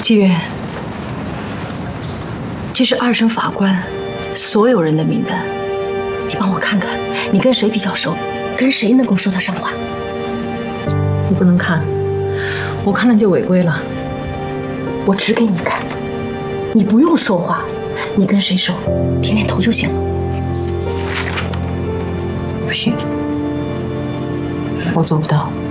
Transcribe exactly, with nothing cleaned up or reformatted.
纪元，这是二审法官所有人的名单，你帮我看看，你跟谁比较熟，跟谁能够说得上话？ 你不能看，我看了就违规了。 我只给你看，你不用说话，你跟谁熟，点点头就行了。 不行，我做不到。